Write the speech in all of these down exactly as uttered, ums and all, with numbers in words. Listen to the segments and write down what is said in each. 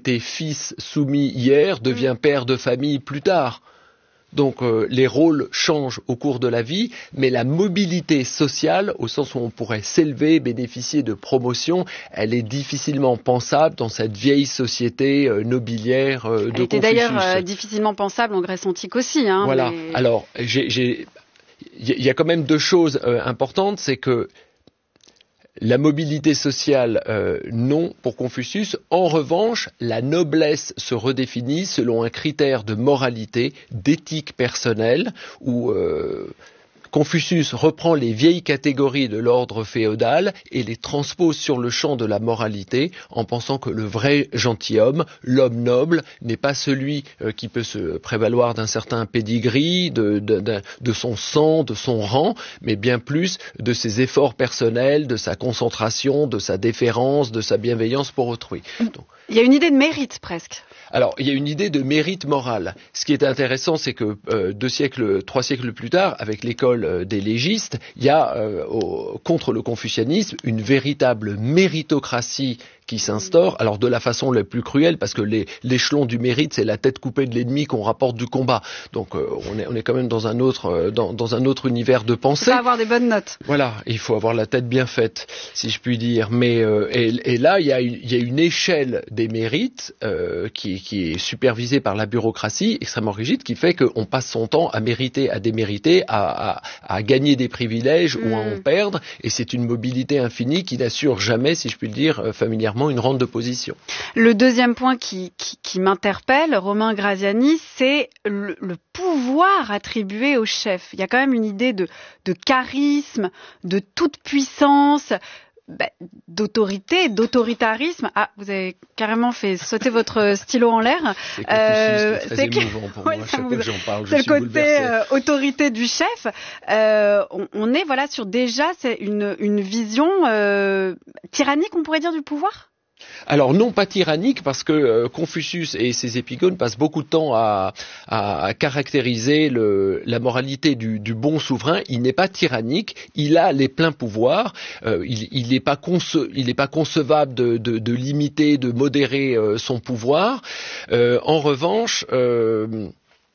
était fils soumis hier devient père de famille plus tard. Donc euh, les rôles changent au cours de la vie, mais la mobilité sociale, au sens où on pourrait s'élever, bénéficier de promotion, elle est difficilement pensable dans cette vieille société euh, nobiliaire euh, de Confucius. Elle était d'ailleurs euh, difficilement pensable en Grèce antique aussi. Hein, voilà. Mais... Alors, j'ai, j'ai... il y a quand même deux choses euh, importantes, c'est que la mobilité sociale, euh, non pour Confucius. En revanche, la noblesse se redéfinit selon un critère de moralité, d'éthique personnelle, où euh, Confucius reprend les vieilles catégories de l'ordre féodal et les transpose sur le champ de la moralité en pensant que le vrai gentilhomme, l'homme noble, n'est pas celui euh, qui peut se prévaloir d'un certain pédigree, de, de, de, de son sang, de son rang, mais bien plus de ses efforts personnels, de sa concentration, de sa déférence, de sa bienveillance pour autrui. Donc, il y a une idée de mérite presque. Alors, il y a une idée de mérite moral. Ce qui est intéressant, c'est que euh, deux siècles, trois siècles plus tard, avec l'école euh, des légistes, il y a euh, au, contre le confucianisme une véritable méritocratie qui s'instaure, alors de la façon la plus cruelle, parce que les, l'échelon du mérite, c'est la tête coupée de l'ennemi qu'on rapporte du combat. Donc euh, on, est, on est quand même dans un autre, euh, dans, dans un autre univers de pensée. Il faut avoir des bonnes notes. Voilà, il faut avoir la tête bien faite, si je puis dire. Mais euh, et, et là, il y, a une, il y a une échelle des mérites euh, qui, qui est supervisée par la bureaucratie extrêmement rigide, qui fait qu'on passe son temps à mériter, à démériter, à, à, à gagner des privilèges mmh. ou à en perdre. Et c'est une mobilité infinie qui n'assure jamais, si je puis le dire euh, familièrement, une rente de position. Le deuxième point qui, qui, qui m'interpelle, Romain Graziani, c'est le, le pouvoir attribué au chef. Il y a quand même une idée de, de charisme, de toute puissance, bah, d'autorité, d'autoritarisme. Ah, vous avez carrément fait sauter votre stylo en l'air. C'est, euh, c'est très émouvant pour ouais, moi. Chaque vous... fois que j'en parle, je c'est suis le côté euh, autorité du chef. Euh, on, on est voilà sur déjà c'est une, une vision euh, tyrannique, on pourrait dire, du pouvoir. Alors non pas tyrannique, parce que euh, Confucius et ses épigones passent beaucoup de temps à, à, à caractériser le, la moralité du, du bon souverain. Il n'est pas tyrannique, il a les pleins pouvoirs, euh, il n'est pas, conce, pas concevable de, de, de limiter, de modérer euh, son pouvoir. Euh, en revanche... Euh,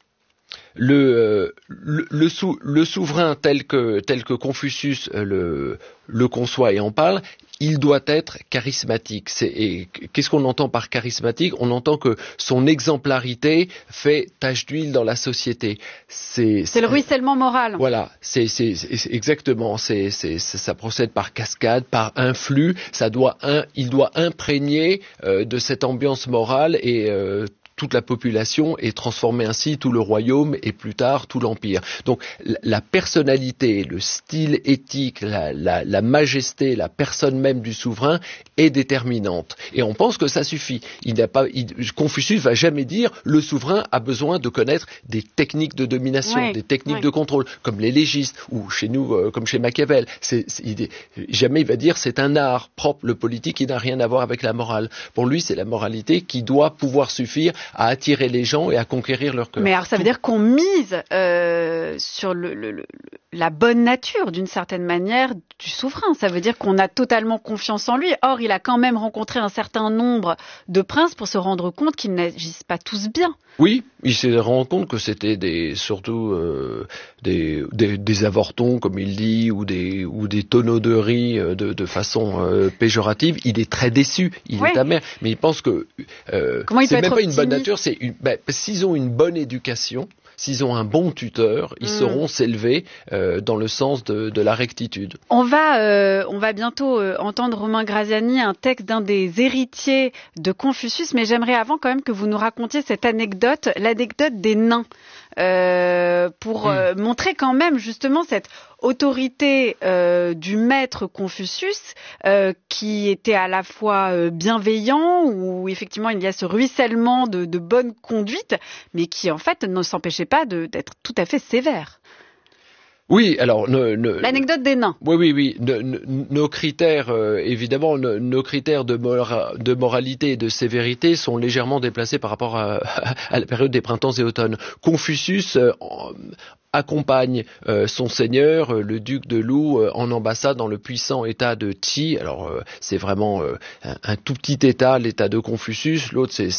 Le, le, le, sou, le souverain tel que, tel que Confucius le, le conçoit et en parle, il doit être charismatique. C'est, et qu'est-ce qu'on entend par charismatique ? On entend que son exemplarité fait tache d'huile dans la société. C'est, c'est, c'est le ruissellement moral. Voilà, c'est, c'est, c'est exactement. C'est, c'est, ça procède par cascade, par influx. Ça doit, un, il doit imprégner euh, de cette ambiance morale et euh, toute la population et transformer ainsi tout le royaume et plus tard tout l'empire. Donc la personnalité, le style éthique, la, la, la majesté, la personne même du souverain est déterminante. Et on pense que ça suffit. Il n'a pas, il, Confucius va jamais dire le souverain a besoin de connaître des techniques de domination, ouais, des techniques ouais. de contrôle, comme les légistes ou chez nous, euh, comme chez Machiavel. C'est, c'est, il est, jamais il va dire c'est un art propre, le politique, qui n'a rien à voir avec la morale. Pour lui, c'est la moralité qui doit pouvoir suffire à attirer les gens et à conquérir leur cœur. Mais alors ça veut dire qu'on mise euh, sur le, le, le, la bonne nature, d'une certaine manière, du souverain. Ça veut dire qu'on a totalement confiance en lui. Or, il a quand même rencontré un certain nombre de princes pour se rendre compte qu'ils n'agissent pas tous bien. Oui, il s'est rendu compte que c'était des, surtout euh, des, des, des avortons, comme il dit, ou des, ou des tonneaux de riz de, de façon euh, péjorative. Il est très déçu, il oui. est amer, mais il pense que euh, c'est même pas une bonne nature. C'est une, ben, s'ils ont une bonne éducation, s'ils ont un bon tuteur, ils mmh. sauront s'élever euh, dans le sens de, de la rectitude. On va, euh, on va bientôt euh, entendre Romain Graziani, un texte d'un des héritiers de Confucius, mais j'aimerais avant quand même que vous nous racontiez cette anecdote, l'anecdote des nains, euh, pour mmh. euh, montrer quand même justement cette autorité euh, du maître Confucius, euh, qui était à la fois euh, bienveillant, où effectivement il y a ce ruissellement de, de bonne conduite, mais qui en fait ne s'empêchait pas de, d'être tout à fait sévère. Oui, alors ne, ne, l'anecdote des nains. Oui, oui, oui. Ne, ne, nos critères, euh, évidemment, ne, nos critères de, mora, de moralité et de sévérité sont légèrement déplacés par rapport à, à la période des printemps et automnes. Confucius euh, accompagne euh, son seigneur, euh, le duc de Lou, euh, en ambassade dans le puissant état de Qi. Alors euh, c'est vraiment euh, un, un tout petit état, l'état de Confucius. L'autre c'est